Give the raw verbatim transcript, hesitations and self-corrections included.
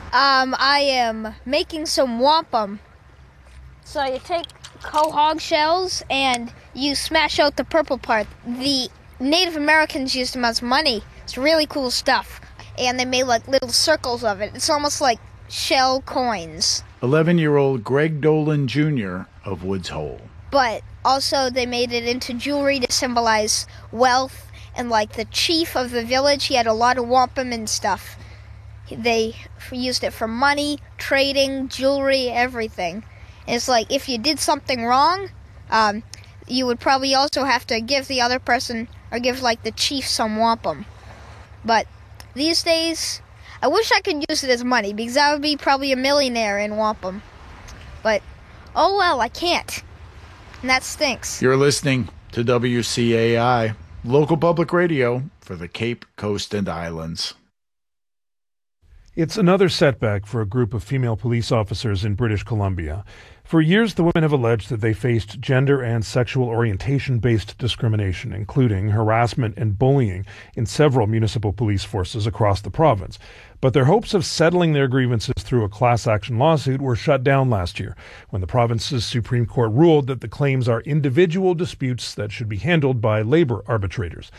Um, I am making some wampum. So you take quahog shells and you smash out the purple part. The Native Americans used them as money. It's really cool stuff. And they made like little circles of it. It's almost like shell coins. eleven-year-old Greg Dolan Junior of Woods Hole. But also they made it into jewelry to symbolize wealth. And like the chief of the village, he had a lot of wampum and stuff. They used it for money, trading, jewelry, everything. And it's like if you did something wrong, um, you would probably also have to give the other person or give like the chief some wampum. But these days, I wish I could use it as money because I would be probably a millionaire in wampum. But oh well, I can't. And that stinks. You're listening to W C A I, local public radio for the Cape Coast and Islands. It's another setback for a group of female police officers in British Columbia. For years, the women have alleged that they faced gender and sexual orientation-based discrimination, including harassment and bullying in several municipal police forces across the province. But their hopes of settling their grievances through a class action lawsuit were shut down last year when the province's Supreme Court ruled that the claims are individual disputes that should be handled by labor arbitrators.